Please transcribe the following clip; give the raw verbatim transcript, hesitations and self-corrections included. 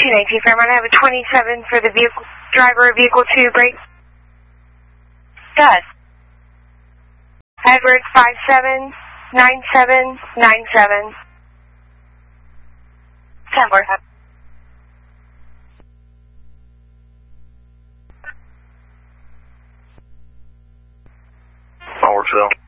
two nineteen, Fairmont. I have a twenty-seven for the vehicle driver of vehicle two, break. Good. Edward five seven nine seven nine seven. ten four. All works well.